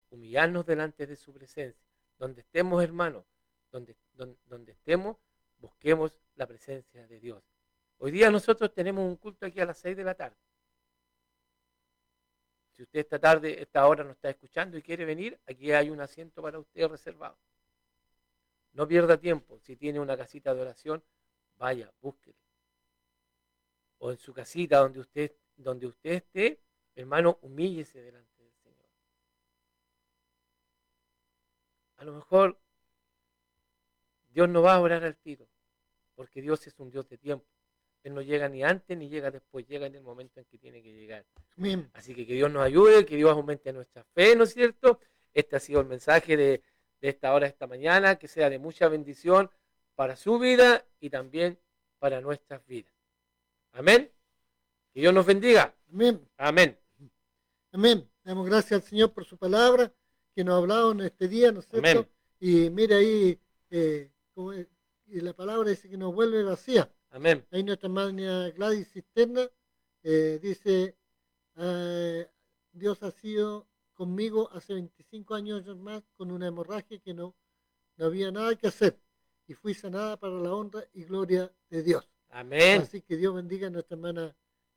humillarnos delante de su presencia. Donde estemos, hermanos, donde estemos, busquemos la presencia de Dios. Hoy día nosotros tenemos un culto aquí a las 6 de la tarde. Si usted esta hora nos está escuchando y quiere venir, aquí hay un asiento para usted reservado. No pierda tiempo. Si tiene una casita de oración, vaya, búsquele. O en su casita donde usted esté, hermano, humíllese delante del Señor. A lo mejor Dios no va a orar al tiro, porque Dios es un Dios de tiempo. Él no llega ni antes ni llega después, llega en el momento en que tiene que llegar. Amén. Así que Dios nos ayude, que Dios aumente nuestra fe, ¿no es cierto? Este ha sido el mensaje de esta hora, esta mañana, que sea de mucha bendición para su vida y también para nuestras vidas. Amén. Que Dios nos bendiga. Amén. Amén. Amén. Damos gracias al Señor por su palabra que nos ha hablado en este día, ¿no es cierto? Amén. Y mire ahí, y la palabra dice que nos vuelve vacía. Amén. Ahí nuestra hermana Gladys Cisterna dice, Dios ha sido conmigo hace 25 años más con una hemorragia que no había nada que hacer y fui sanada para la honra y gloria de Dios. Amén. Así que Dios bendiga a nuestra hermana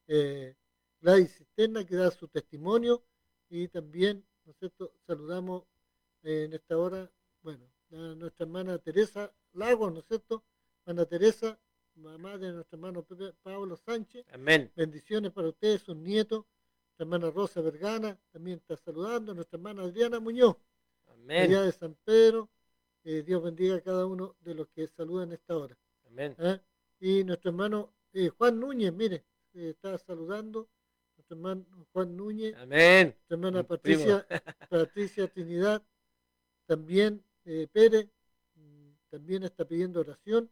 Gladys Cisterna que da su testimonio y también, ¿no es cierto?, saludamos en esta hora, bueno, a nuestra hermana Teresa Lagos, ¿no es cierto?, hermana Teresa, mamá de nuestro hermano Pablo Sánchez. Amén. Bendiciones para ustedes, sus nietos. Nuestra hermana Rosa Vergara también está saludando. Nuestra hermana Adriana Muñoz, Amén. allá de San Pedro. Dios bendiga a cada uno de los que saludan esta hora. Amén. Y nuestro hermano Juan Núñez, mire, está saludando. Nuestro hermano Juan Núñez. Amén. Nuestra hermana Patricia Trinidad. También Pérez, también está pidiendo oración.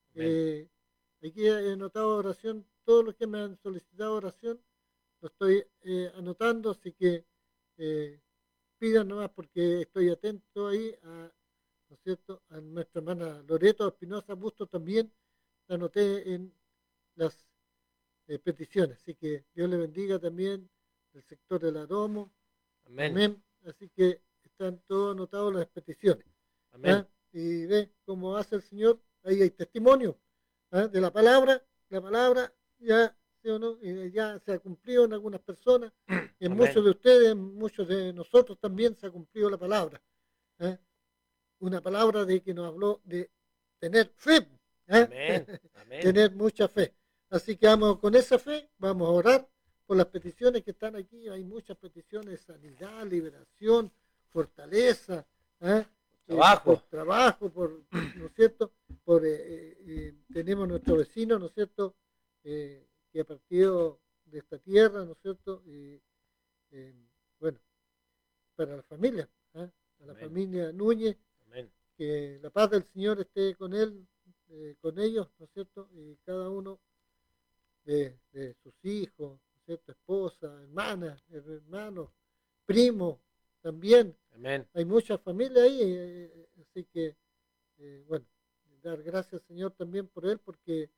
Aquí he anotado oración, todos los que me han solicitado oración, lo estoy anotando, así que pidan nomás porque estoy atento ahí ¿no es cierto?, a nuestra hermana Loreto Espinosa Busto también, la anoté en las peticiones, así que Dios le bendiga también el sector del Aromo. Amén. Amén. Así que están todos anotados las peticiones. Amén. Y ve cómo hace el Señor, ahí hay testimonio de la palabra ya, ¿sí o no? Ya se ha cumplido en algunas personas, en muchos de ustedes, en muchos de nosotros también se ha cumplido la palabra. Una palabra de que nos habló de tener fe, Amén. Amén. tener mucha fe. Así que vamos con esa fe, vamos a orar por las peticiones que están aquí. Hay muchas peticiones de sanidad, liberación, fortaleza, por trabajo, ¿no es cierto? Tenemos nuestro vecino, ¿no es cierto?, que ha partido de esta tierra, ¿no es cierto? Bueno, para la familia, a la familia Núñez, Amén. que la paz del Señor esté con él, con ellos, ¿no es cierto? Y cada uno de sus hijos, ¿no es cierto?, esposa, hermana, hermanos, primos, también. Amén. Hay muchas familias ahí, así que, bueno, dar gracias al Señor también por él, porque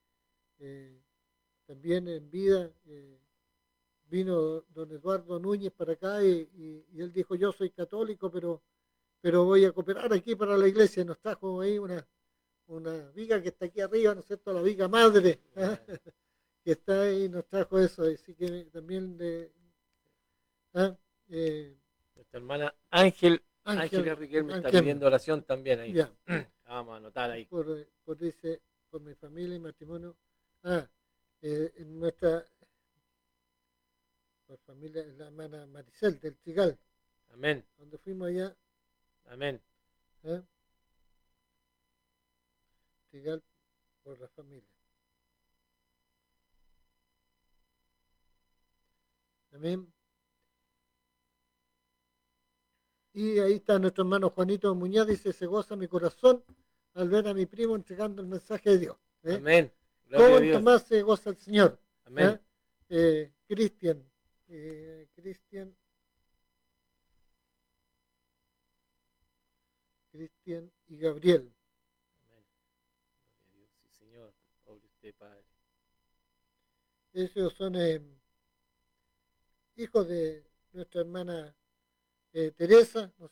también en vida vino don Eduardo Núñez para acá y él dijo, yo soy católico, pero voy a cooperar aquí para la iglesia. Nos trajo ahí una viga que está aquí arriba, ¿no es cierto?, la viga madre, que está ahí, nos trajo eso, así que también nuestra hermana Ángela Riquelme está pidiendo oración también ahí. Ya. Vamos a anotar ahí. Dice, por mi familia y matrimonio. En nuestra familia, la hermana Maricel del Trigal. Amén. Donde fuimos allá. Amén. Trigal por la familia. Amén. Y ahí está nuestro hermano Juanito Muñoz, dice, se goza mi corazón al ver a mi primo entregando el mensaje de Dios. Amén. ¿Cómo más se goza el Señor? Amén. Cristian y Gabriel. Amén. Gloria a Dios, sí, Señor. Pobre usted, Padre. Ellos son hijos de nuestra hermana Teresa, ¿no es